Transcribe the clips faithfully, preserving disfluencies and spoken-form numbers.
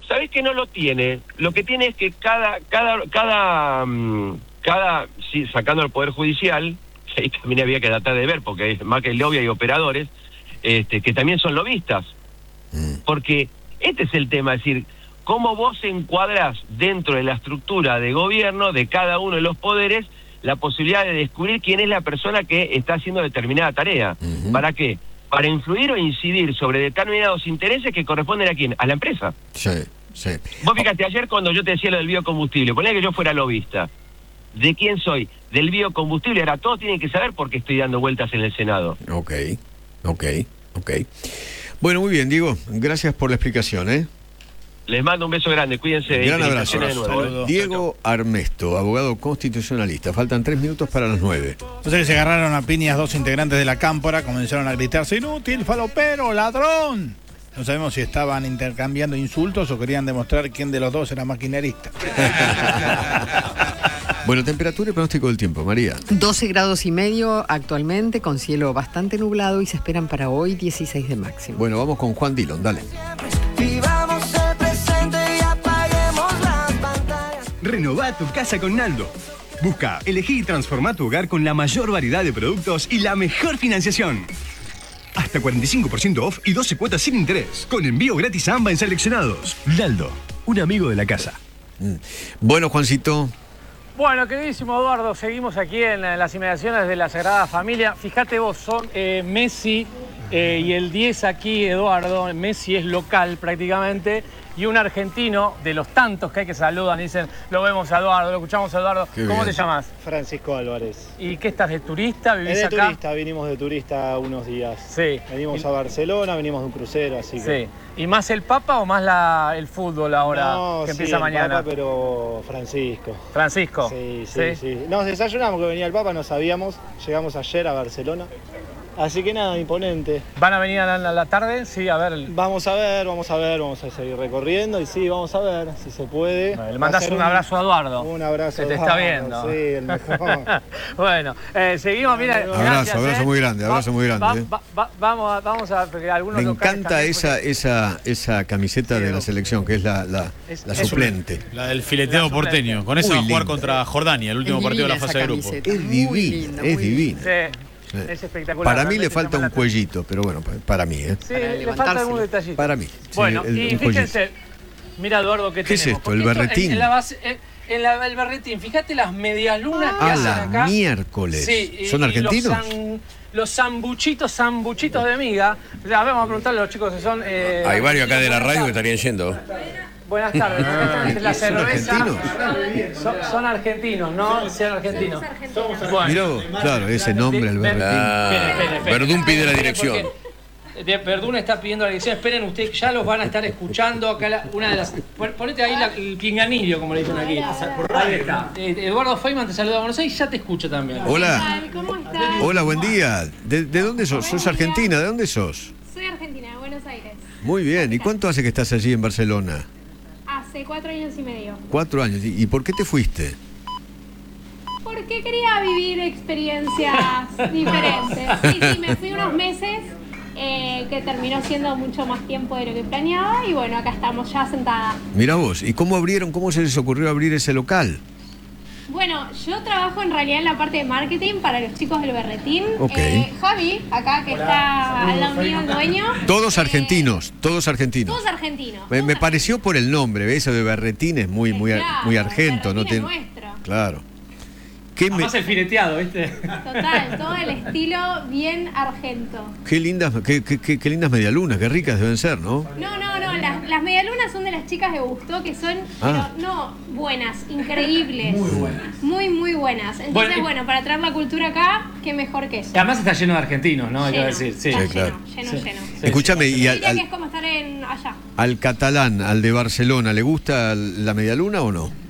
¿Sabés que no lo tiene? Lo que tiene es que cada, cada, cada, cada, sí, sacando el Poder Judicial, que ahí también había que tratar de ver, porque más que el lobby hay operadores, este, que también son lobistas. Mm. Porque este es el tema, es decir, cómo vos encuadrás dentro de la estructura de gobierno de cada uno de los poderes la posibilidad de descubrir quién es la persona que está haciendo determinada tarea. Uh-huh. ¿Para qué? Para influir o incidir sobre determinados intereses que corresponden a quién, a la empresa. Sí, sí. Vos fíjate, ayer cuando yo te decía lo del biocombustible, ponía que yo fuera lobista. ¿De quién soy? Del biocombustible. Ahora todos tienen que saber por qué estoy dando vueltas en el Senado. Ok, ok, ok. Bueno, muy bien, Diego. Gracias por la explicación, ¿eh? Les mando un beso grande, cuídense. Gran abrazo. De nuevo. Diego Armesto, abogado constitucionalista. Faltan tres minutos para las nueve. Entonces se agarraron a piñas dos integrantes de la Cámpora, comenzaron a gritarse: inútil, falopero, ladrón. No sabemos si estaban intercambiando insultos o querían demostrar quién de los dos era maquinerista. Bueno, temperatura y pronóstico del tiempo, María. doce grados y medio actualmente, con cielo bastante nublado, y se esperan para hoy dieciséis de máximo. Bueno, vamos con Juan Dillon, dale. Renová tu casa con Naldo. Busca, elegí y transformá tu hogar con la mayor variedad de productos y la mejor financiación. Hasta cuarenta y cinco por ciento off y doce cuotas sin interés. Con envío gratis a AMBA en seleccionados. Naldo, un amigo de la casa. Mm. Bueno, Juancito. Bueno, queridísimo Eduardo, seguimos aquí en las inmediaciones de la Sagrada Familia. Fíjate vos, son eh, Messi eh, y el diez aquí, Eduardo. Messi es local prácticamente. Y un argentino, de los tantos que hay que saludan, dicen: lo vemos a Eduardo, lo escuchamos a Eduardo. Qué ¿Cómo bien. te llamas? Francisco Álvarez. ¿Y qué estás, de turista? ¿Vivís Es de acá? turista, vinimos de turista unos días. Sí. Venimos y... a Barcelona, venimos de un crucero, así que... Sí. ¿Y más el Papa o más la, el fútbol ahora, no, que sí, empieza el mañana? Papa, pero Francisco. ¿Francisco? Sí, sí, sí, sí. Nos desayunamos que venía el Papa, no sabíamos. Llegamos ayer a Barcelona. Así que nada, imponente. ¿Van a venir a la, a la tarde? Sí, a ver. El... Vamos a ver, vamos a ver, vamos a seguir recorriendo y sí, vamos a ver si se puede. Bueno, le mandas un, un abrazo a Eduardo. Un abrazo. Se te está viendo. Sí, el mejor. Bueno, eh, seguimos, mira. Abrazo, gracias, abrazo eh. muy grande, abrazo va, muy grande. Va, eh. va, va, vamos, a, vamos a, porque algunos Me locales encanta también, esa, porque... esa, esa camiseta sí, de la selección, que es la, la, es, la es suplente. La del fileteo la porteño. Con eso va a jugar contra Jordania, el último es partido de la esa fase de grupo. Es divina, es divina. Sí. Sí. Es espectacular. Para mí le falta un cuellito, pero bueno, para mí, ¿eh? Sí, le falta algún detallito. Para mí. Bueno, sí, el, y fíjense, mira Eduardo, ¿qué, ¿qué tenemos? es esto? Porque ¿El berretín? En, en la base, en, en la, el berretín, fíjate las medialunas ah, que hacen acá. miércoles. Sí, ¿Son y, argentinos? Y los, san, los sambuchitos, sambuchitos de miga. O sea, vamos a preguntarle a los chicos que son... Eh, Hay varios acá de la radio que estarían yendo. Buenas tardes. Ah, la ¿son cerveza. argentinos? Son, son argentinos, ¿no? Sean argentinos. Bueno. Mirá vos, claro, ese nombre, el berretín. Ah, Esperen, esperen, esperen. Verdún pide la dirección. De Verdún está pidiendo la dirección. Esperen ustedes, ya los van a estar escuchando acá. La, una de las. Ponete ahí la, el pinganillo, como le dicen aquí. Ahí está. Eh, Eduardo Feynman te saluda a Buenos Aires y ya te escucho también. Hola. ¿Cómo estás? Hola, buen día. ¿De, de dónde sos? ¿Sos argentina? ¿De dónde sos? Soy argentina, de Buenos Aires. Muy bien. ¿Y cuánto hace que estás allí en Barcelona? Hace cuatro años y medio. Cuatro años. ¿Y por qué te fuiste? Porque quería vivir experiencias diferentes. Sí, sí, me fui unos meses, eh, que terminó siendo mucho más tiempo de lo que planeaba. Y bueno, acá estamos ya sentada. Mirá vos. ¿Y cómo abrieron? ¿Cómo se les ocurrió abrir ese local? Bueno, yo trabajo en realidad en la parte de marketing para los chicos del Berretín. Ok. Eh, Javi, acá que está al lado mío, el dueño. Todos eh, argentinos, todos argentinos. Todos argentinos. Me, todos me argentinos. pareció por el nombre, eso de Berretín es muy, muy, Claro, muy argento. el ¿no? Berretín Te... es nuestro. Claro. ¿Qué, me... Además el fileteado, ¿viste? Total, todo el estilo bien argento. qué lindas, qué, qué, qué, qué lindas medialunas, qué ricas deben ser, ¿no? No, no, no, las, las medialunas son de las chicas de Gusto, que son, Ah. pero no, buenas, increíbles. Muy buenas. Muy, muy buenas. Entonces, Bueno, y- bueno, para traer la cultura acá, qué mejor que eso. Y además está lleno de argentinos, ¿no? Hay que Lleno, decir, sí. está Sí, claro. Lleno, lleno, Sí. lleno. Sí. Escúchame, y Yo al, diría que al, es como estar en allá. al catalán, al de Barcelona, ¿le gusta la medialuna o no?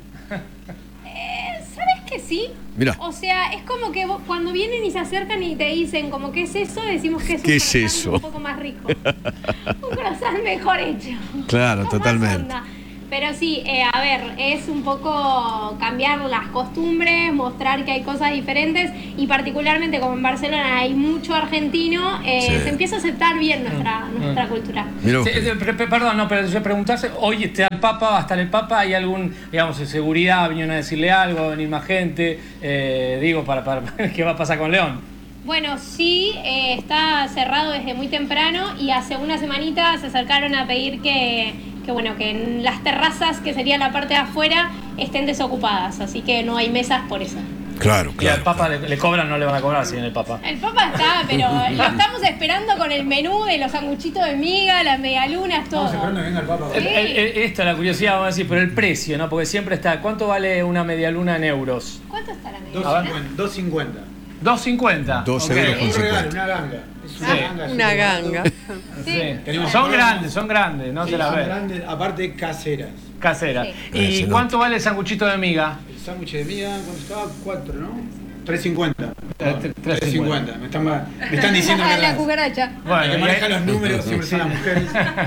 Eh, ¿Sabes que sí? Mirá. O sea, es como que vos, cuando vienen y se acercan y te dicen como ¿qué es eso? Decimos que es un ¿Qué es croissant eso? un poco más rico. Un croissant mejor hecho. Claro, Con más totalmente. onda. Pero sí, eh, a ver, es un poco cambiar las costumbres, mostrar que hay cosas diferentes y particularmente como en Barcelona hay mucho argentino, eh, Sí. se empieza a aceptar bien nuestra, nuestra cultura. Mirá vos. Sí, eh, pe- pe- perdón, no, pero yo preguntarse, hoy está Papa, va a estar el Papa, ¿hay algún, digamos, de seguridad, vinieron a decirle algo, va a venir más gente? Eh, digo, para, para ¿qué va a pasar con León? Bueno, sí, eh, está cerrado desde muy temprano y hace una semanita se acercaron a pedir que, que, bueno, que en las terrazas, que sería la parte de afuera, estén desocupadas, así que no hay mesas por eso. Claro, claro. Y al Papa le, le cobran, no le van a cobrar si viene el Papa. El Papa está, pero lo estamos esperando con el menú de los sanguchitos de miga, las medialunas, todo. Estamos esperando que venga el Papa. El, el, el, esto es la curiosidad, vamos a decir, pero el precio, ¿no? Porque siempre está, ¿cuánto vale una medialuna en euros? ¿Cuánto está la medialuna? dos cincuenta. dos cincuenta. dos okay. euros con Un regalo, cincuenta. una ganga. Es Sí. una ganga. Una ganga. Sí. Sí. Son grandes, son grandes, no Sí, se las son ve. grandes, aparte caseras. Casera. Sí. ¿Y Ese no. cuánto vale el sanguchito de miga? El sándwich de miga, ¿cuánto estaba? cuatro, ¿no? tres cincuenta. tres tres cincuenta. Me están, me están diciendo que la las- cucaracha. Bueno, el que y maneja ahí- los números siempre son las mujeres.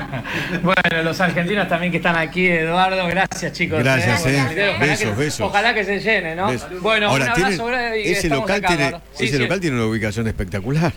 Bueno, los argentinos también que están aquí, Eduardo, gracias chicos. Gracias, eh. Ojalá Besos, que, besos. Ojalá que se llene, ¿no? Besos. Bueno, Ahora, un abrazo tienen- grande y ese estamos local, acá, tiene, Eduardo. Sí, ese sí. local tiene una ubicación espectacular.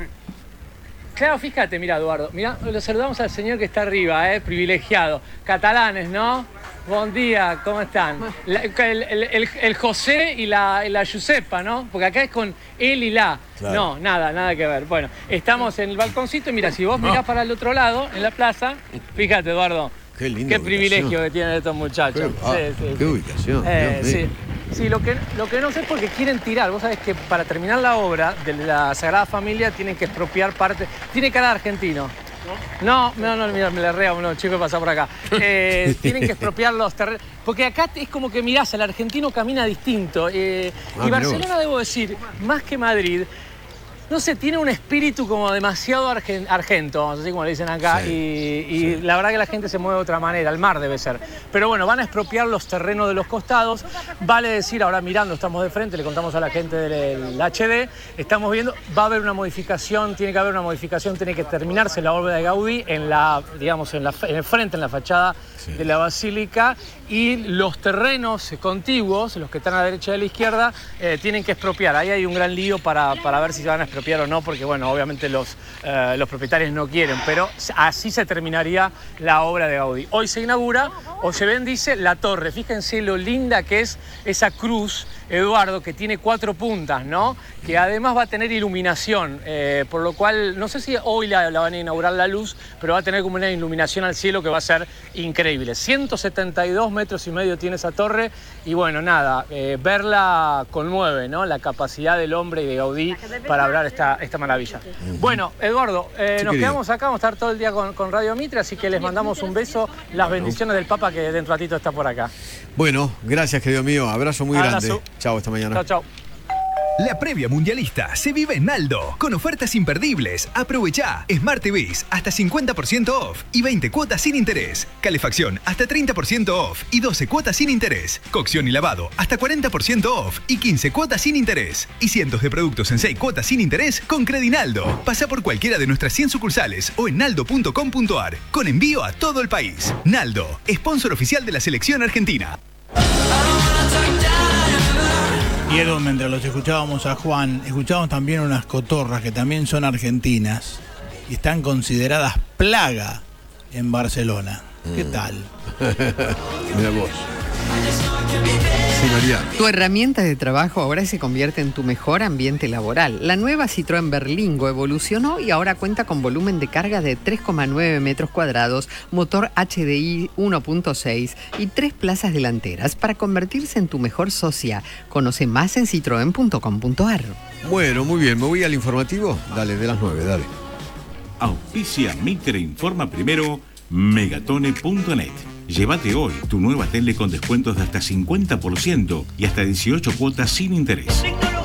Claro, fíjate, mira, Eduardo, mira, lo saludamos al señor que está arriba, eh, privilegiado. Catalanes, ¿no? Buen día, ¿cómo están? La- el, el- el- el José y la, y la Giuseppa, ¿no? Porque acá es con él y la. Claro. No, nada, nada que ver. Bueno, estamos en el balconcito y mira, si vos mirás para el otro lado, en la plaza, fíjate, Eduardo. Qué lindo. Qué privilegio que tienen estos muchachos. Ah, Sí, sí, qué sí. ubicación. Eh, Dios sí, mío. sí lo, que, lo que no sé es porque quieren tirar. Vos sabés que para terminar la obra de la Sagrada Familia tienen que expropiar parte. Tiene cara de argentino. No, no, no, mira, me la rea uno, chico, pasa por acá. Eh, tienen que expropiar los terrenos. Porque acá es como que mirás, el argentino camina distinto. Eh, Ah, y mirá Barcelona, vos. debo decir, más que Madrid, no sé, tiene un espíritu como demasiado argen- argento, así como le dicen acá, Sí, y, y la verdad que la gente se mueve de otra manera, al mar debe ser. Pero bueno, van a expropiar los terrenos de los costados, vale decir, ahora mirando, estamos de frente, le contamos a la gente del H D, estamos viendo, va a haber una modificación, tiene que haber una modificación, tiene que terminarse la obra de Gaudí en la, digamos, en, la, en el frente, en la fachada Sí. de la basílica, y los terrenos contiguos, los que están a la derecha y a la izquierda, eh, tienen que expropiar. Ahí hay un gran lío para, para ver si se van a expropiar o no, porque bueno, obviamente los, eh, los propietarios no quieren, pero así se terminaría la obra de Gaudí. Hoy se inaugura, o se bendice la torre. Fíjense lo linda que es esa cruz, Eduardo, que tiene cuatro puntas, ¿no? Que además va a tener iluminación, eh, por lo cual, no sé si hoy la, la van a inaugurar la luz, pero va a tener como una iluminación al cielo que va a ser increíble. ciento setenta y dos metros y medio tiene esa torre y bueno, nada, eh, verla conmueve, ¿no? La capacidad del hombre y de Gaudí para hablar esta, esta maravilla. Bueno, Eduardo, eh, Sí, nos querido. quedamos acá, vamos a estar todo el día con, con Radio Mitre, así que les mandamos un beso, las bendiciones del Papa que dentro de ratito está por acá. Bueno, gracias, querido mío. Abrazo muy Abrazo. grande. Chao, hasta mañana. Chao, chao. La previa mundialista se vive en Naldo, con ofertas imperdibles. Aprovecha Smart T Vs hasta cincuenta por ciento off y veinte cuotas sin interés. Calefacción hasta treinta por ciento off y doce cuotas sin interés. Cocción y lavado hasta cuarenta por ciento off y quince cuotas sin interés. Y cientos de productos en seis cuotas sin interés con Credinaldo. Pasa por cualquiera de nuestras cien sucursales o en naldo punto com punto ar, con envío a todo el país. Naldo, sponsor oficial de la selección argentina. Y Edu, mientras los escuchábamos a Juan, escuchábamos también unas cotorras que también son argentinas y están consideradas plaga en Barcelona. ¿Qué tal? Mira vos. Sí, María. Tu herramienta de trabajo ahora se convierte en tu mejor ambiente laboral. La nueva Citroën Berlingo evolucionó y ahora cuenta con volumen de carga de tres coma nueve metros cuadrados, motor H D I uno punto seis y tres plazas delanteras para convertirse en tu mejor socia. Conoce más en citroen punto com punto ar. Bueno, muy bien. ¿Me voy al informativo? Dale, de las nueve, dale. Auspicia Mitre Informa Primero, megatone punto net. Llévate hoy tu nueva tele con descuentos de hasta cincuenta por ciento y hasta dieciocho cuotas sin interés.